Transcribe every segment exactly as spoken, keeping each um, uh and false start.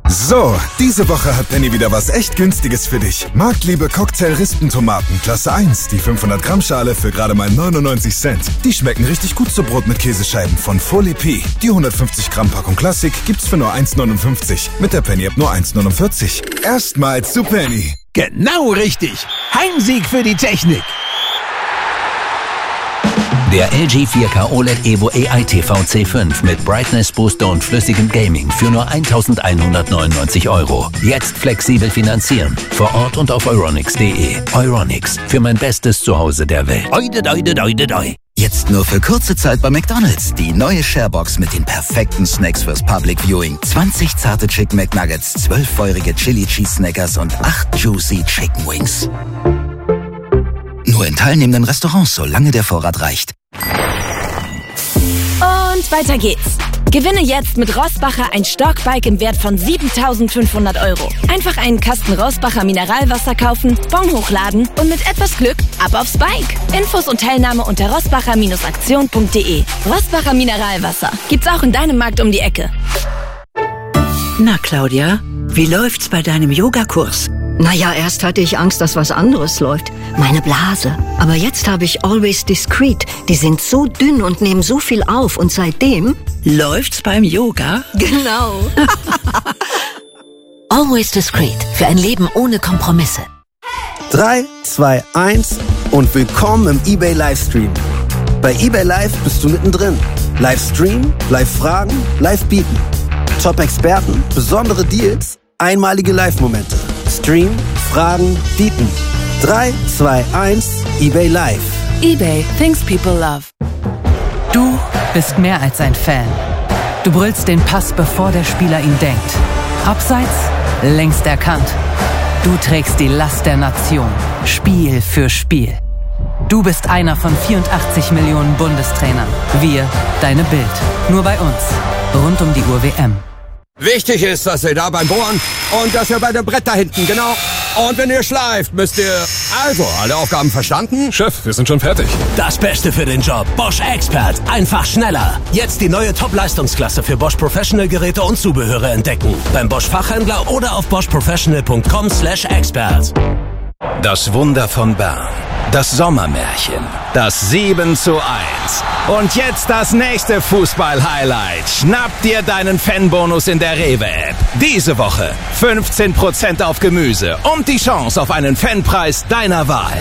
So, diese Woche hat Penny wieder was echt Günstiges für dich. Marktliebe Cocktail-Rispentomaten, Klasse eins, die fünfhundert Gramm Schale für gerade mal neunundneunzig Cent. Die schmecken richtig gut zu Brot mit Käsescheiben von Folie P. Die hundertfünfzig Gramm Packung Klassik gibt's für nur eins neunundfünfzig. Mit der Penny-App nur eins neunundvierzig. Erstmals zu Penny. Genau richtig. Heimsieg für die Technik. Der L G vier K O L E D Evo A I T V C fünf mit Brightness Booster und flüssigem Gaming für nur eintausendeinhundertneunundneunzig Euro. Jetzt flexibel finanzieren. Vor Ort und auf euronics punkt de. Euronics, für mein bestes Zuhause der Welt. Oide, oide, oide, oide. Jetzt nur für kurze Zeit bei McDonald's. Die neue Sharebox mit den perfekten Snacks fürs Public Viewing. zwanzig zarte Chicken McNuggets, zwölf feurige Chili Cheese Snackers und acht Juicy Chicken Wings. Nur in teilnehmenden Restaurants, solange der Vorrat reicht. Und weiter geht's. Gewinne jetzt mit Rossbacher ein Stockbike im Wert von siebentausendfünfhundert Euro. Einfach einen Kasten Rossbacher Mineralwasser kaufen, Bon hochladen und mit etwas Glück ab aufs Bike. Infos und Teilnahme unter rossbacher Aktion punkt de. Rossbacher Mineralwasser. Gibt's auch in deinem Markt um die Ecke. Na, Claudia, wie läuft's bei deinem Yogakurs? Naja, erst hatte ich Angst, dass was anderes läuft. Meine Blase. Aber jetzt habe ich Always Discreet. Die sind so dünn und nehmen so viel auf. Und seitdem läuft's beim Yoga. Genau. Always Discreet. Für ein Leben ohne Kompromisse. drei, zwei, eins und willkommen im eBay Livestream. Bei eBay Live bist du mittendrin. Livestream, Live-Fragen, Live-Bieten. Top-Experten, besondere Deals, einmalige Live-Momente. Stream, Fragen, Bieten. drei, zwei, eins, eBay Live. eBay, things people love. Du bist mehr als ein Fan. Du brüllst den Pass, bevor der Spieler ihn denkt. Abseits, längst erkannt. Du trägst die Last der Nation, Spiel für Spiel. Du bist einer von vierundachtzig Millionen Bundestrainern. Wir, deine Bild. Nur bei uns. Rund um die Uhr W M. Wichtig ist, dass ihr da beim Bohren und dass ihr bei dem Brett da hinten, genau. Und wenn ihr schleift, müsst ihr... Also, alle Aufgaben verstanden? Chef, wir sind schon fertig. Das Beste für den Job. Bosch Expert. Einfach schneller. Jetzt die neue Top-Leistungsklasse für Bosch Professional Geräte und Zubehöre entdecken. Beim Bosch Fachhändler oder auf bosch professional punkt com slash expert. Das Wunder von Bern. Das Sommermärchen. Das sieben zu eins. Und jetzt das nächste Fußball-Highlight. Schnapp dir deinen Fanbonus in der Rewe-App. Diese Woche fünfzehn Prozent auf Gemüse und die Chance auf einen Fanpreis deiner Wahl.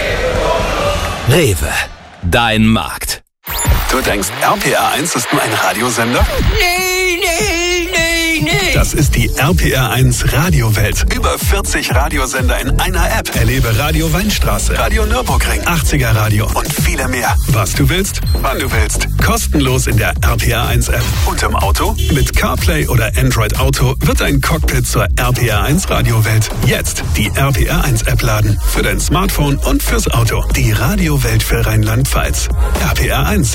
Rewe. Dein Markt. Du denkst, R P R eins ist nur ein Radiosender? Nee, nee, nee, nee. Das ist die R P R eins Radiowelt. Über vierzig Radiosender in einer App. Erlebe Radio Weinstraße, Radio Nürburgring, achtziger Radio und viele mehr. Was du willst, wann du willst. Kostenlos in der R P R eins App. Und im Auto? Mit CarPlay oder Android Auto wird dein Cockpit zur R P R eins Radiowelt. Jetzt die R P R eins App laden. Für dein Smartphone und fürs Auto. Die Radiowelt für Rheinland-Pfalz. R P R eins.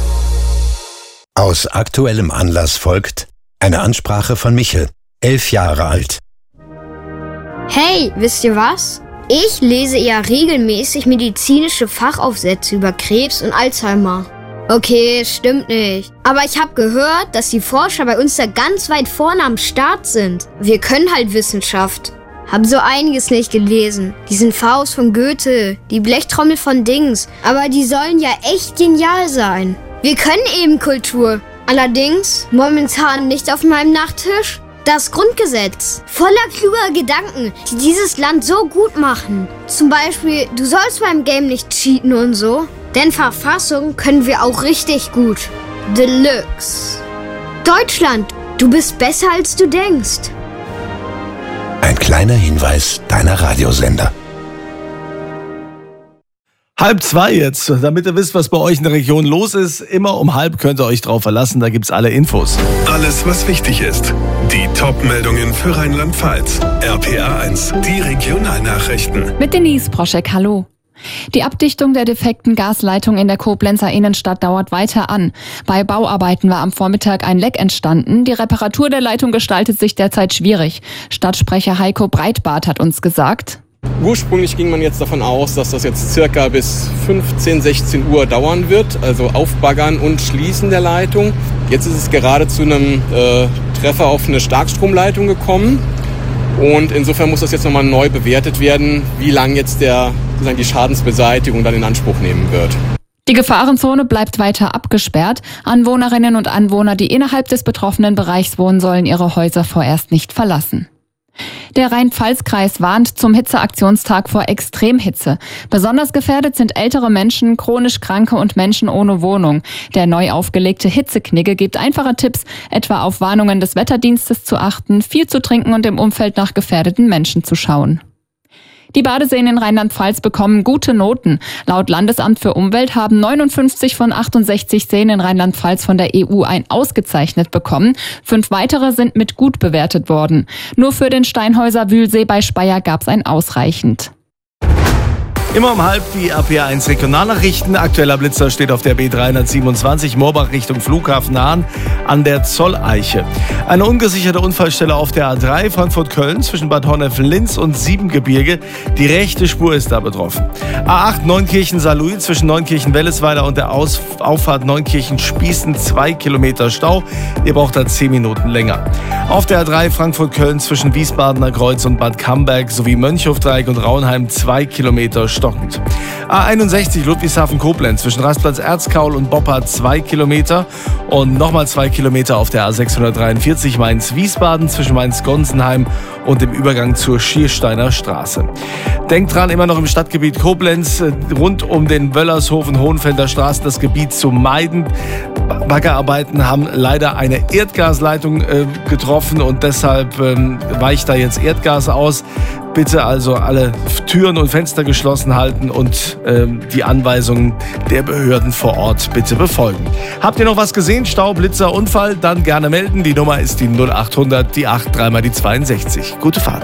Aus aktuellem Anlass folgt eine Ansprache von Michel, elf Jahre alt. Hey, wisst ihr was? Ich lese eher regelmäßig medizinische Fachaufsätze über Krebs und Alzheimer. Okay, stimmt nicht. Aber ich habe gehört, dass die Forscher bei uns da ganz weit vorne am Start sind. Wir können halt Wissenschaft. Hab so einiges nicht gelesen. Diesen Faust von Goethe, die Blechtrommel von Dings. Aber die sollen ja echt genial sein. Wir können eben Kultur. Allerdings momentan nicht auf meinem Nachttisch. Das Grundgesetz. Voller kluger Gedanken, die dieses Land so gut machen. Zum Beispiel, du sollst beim Game nicht cheaten und so. Denn Verfassung können wir auch richtig gut. Deluxe. Deutschland, du bist besser als du denkst. Ein kleiner Hinweis deiner Radiosender. Halb zwei jetzt, damit ihr wisst, was bei euch in der Region los ist. Immer um halb könnt ihr euch drauf verlassen, da gibt's alle Infos. Alles, was wichtig ist. Die Top-Meldungen für Rheinland-Pfalz. R P R eins, die Regionalnachrichten. Mit Denise Proschek, hallo. Die Abdichtung der defekten Gasleitung in der Koblenzer Innenstadt dauert weiter an. Bei Bauarbeiten war am Vormittag ein Leck entstanden. Die Reparatur der Leitung gestaltet sich derzeit schwierig. Stadtsprecher Heiko Breitbart hat uns gesagt: Ursprünglich ging man jetzt davon aus, dass das jetzt circa bis fünfzehn, sechzehn Uhr dauern wird, also Aufbaggern und Schließen der Leitung. Jetzt ist es gerade zu einem äh, Treffer auf eine Starkstromleitung gekommen und insofern muss das jetzt nochmal neu bewertet werden, wie lange jetzt der, sozusagen die Schadensbeseitigung dann in Anspruch nehmen wird. Die Gefahrenzone bleibt weiter abgesperrt. Anwohnerinnen und Anwohner, die innerhalb des betroffenen Bereichs wohnen, sollen ihre Häuser vorerst nicht verlassen. Der Rhein-Pfalz-Kreis warnt zum Hitzeaktionstag vor Extremhitze. Besonders gefährdet sind ältere Menschen, chronisch Kranke und Menschen ohne Wohnung. Der neu aufgelegte Hitzeknigge gibt einfache Tipps, etwa auf Warnungen des Wetterdienstes zu achten, viel zu trinken und im Umfeld nach gefährdeten Menschen zu schauen. Die Badeseen in Rheinland-Pfalz bekommen gute Noten. Laut Landesamt für Umwelt haben neunundfünfzig von achtundsechzig Seen in Rheinland-Pfalz von der E U ein ausgezeichnet bekommen. Fünf weitere sind mit gut bewertet worden. Nur für den Steinhäuser Wühlsee bei Speyer gab es ein ausreichend. Immer um halb die A P eins Regionalnachrichten. Aktueller Blitzer steht auf der B dreihundertsiebenundzwanzig Moorbach Richtung Flughafen Hahn an der Zolleiche. Eine ungesicherte Unfallstelle auf der A drei Frankfurt-Köln zwischen Bad Honnef-Linz und Siebengebirge. Die rechte Spur ist da betroffen. A acht Neunkirchen-Saarlouis zwischen Neunkirchen-Wellesweiler und der Aus- Auffahrt Neunkirchen-Spießen zwei Kilometer Stau. Ihr braucht da zehn Minuten länger. Auf der A drei Frankfurt-Köln zwischen Wiesbadener Kreuz und Bad Camberg sowie Mönchhofdreieck und Raunheim zwei Kilometer Stau. Stockend. A einundsechzig Ludwigshafen-Koblenz zwischen Rastplatz-Erzkaul und Boppard zwei Kilometer und nochmal zwei Kilometer auf der A sechshundertdreiundvierzig Mainz-Wiesbaden zwischen Mainz-Gonsenheim und dem Übergang zur Schiersteiner Straße. Denkt dran, immer noch im Stadtgebiet Koblenz rund um den Wöllershofen-Hohenfelder Straßen das Gebiet zu meiden. Baggerarbeiten haben leider eine Erdgasleitung äh, getroffen und deshalb ähm, weicht da jetzt Erdgas aus. Bitte also alle Türen und Fenster geschlossen halten und ähm, die Anweisungen der Behörden vor Ort bitte befolgen. Habt ihr noch was gesehen? Stau, Blitzer, Unfall? Dann gerne melden. Die Nummer ist die null achthundert, die acht, dreimal die zweiundsechzig. Gute Fahrt.